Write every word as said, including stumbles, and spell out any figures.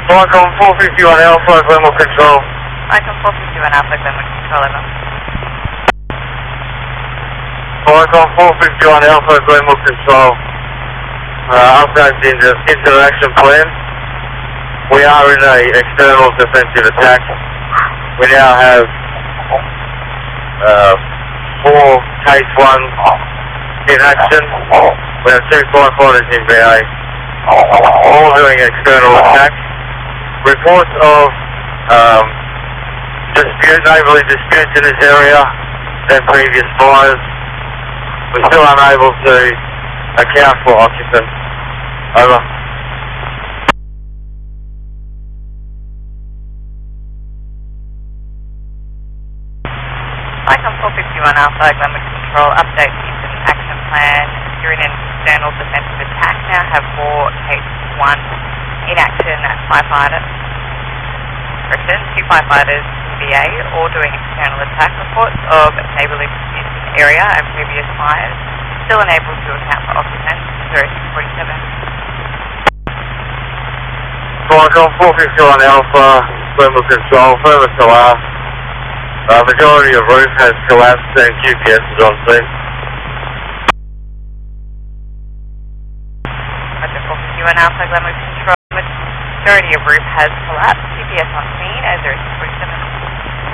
Icon four fifty-one Alpha, Glenmore Control. Icon four fifty-one Alpha, Glenmore Control, over. Icon four fifty-one Alpha, Glenmore Control. Uh, updates into interaction plan. We are in a external defensive attack. We now have uh, four case one in action. We have two firefighters in B A, all doing external attack. Reports of um, dispute, neighbourly disputes in this area and previous fires. We're still unable to account for occupants. Over. Icon four fifty-one Alpha, Glenmore Control, update incident action plan. You're in an external defensive attack. Now have four case one in action at firefighters. Correction, two firefighters in B A, all doing external attack. Reports of neighbourly disputes in the area and previous fires. Still unable to account for occupants. zero six forty-seven. Icon four fifty-one Alpha, Glenmore Control, further collapse. Uh, majority of roof has collapsed and Q P S is on scene. Roger, four fifty-one Alpha, Glenmore Control. Majority of roof has collapsed. G P S on scene as zero six forty-seven.